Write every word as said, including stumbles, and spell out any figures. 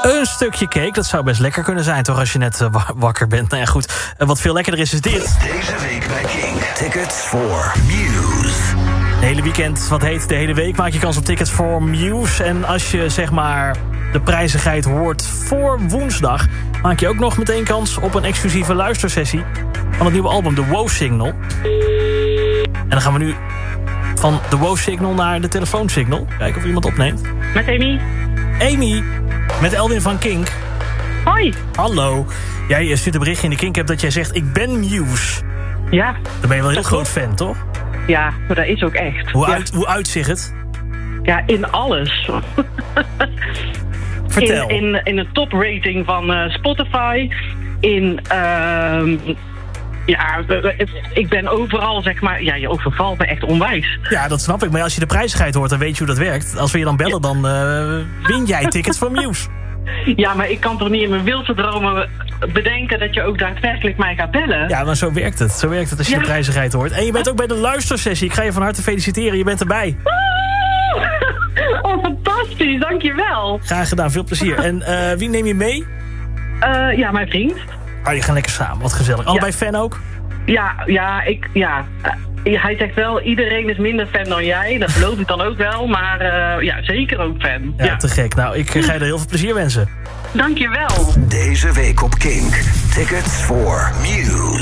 Een stukje cake, dat zou best lekker kunnen zijn, toch, als je net uh, wakker bent. Nou ja, goed. Uh, wat veel lekkerder is, is dit. Deze week bij King. Tickets voor Muse. Het hele weekend, wat heet de hele week, maak je kans op tickets voor Muse. En als je, zeg maar, de prijzigheid hoort voor woensdag, maak je ook nog meteen kans op een exclusieve luistersessie van het nieuwe album, The Wow Signal. En dan gaan we nu van de Wow Signal naar de telefoonsignal. Kijken of iemand opneemt. Met Amy. Amy, met Elwin van Kink. Hoi. Hallo. Jij stuurt een berichtje in de Kink-app dat jij zegt, ik ben Muse. Ja. Dan ben je wel een heel groot fan, toch? Ja, maar dat is ook echt. Hoe, ja. uit, hoe uitzicht het? Ja, in alles. Vertel. In, in, in een toprating van uh, Spotify. In... Uh, ja, ik ben overal, zeg maar... Ja, je overvalt me echt onwijs. Ja, dat snap ik. Maar als je de prijzigheid hoort, dan weet je hoe dat werkt. Als we je dan bellen, dan uh, win jij tickets voor Muse. Ja, maar ik kan toch niet in mijn wildste dromen bedenken dat je ook daadwerkelijk mij gaat bellen? Ja, maar zo werkt het. Zo werkt het als je ja. de prijzigheid hoort. En je bent ook bij de luistersessie. Ik ga je van harte feliciteren. Je bent erbij. Oh, fantastisch. Dankjewel. Graag gedaan. Veel plezier. En uh, wie neem je mee? Uh, ja, mijn vriend. Oh, je gaat lekker samen. Wat gezellig. Allebei ja. fan ook? Ja, ja, ik, ja. Uh, hij zegt wel, iedereen is minder fan dan jij. Dat geloof ik dan ook wel. Maar uh, ja, zeker ook fan. Ja, ja, te gek. Nou, ik ga je er heel veel plezier wensen. Dankjewel. Deze week op Kink. Tickets voor Muse.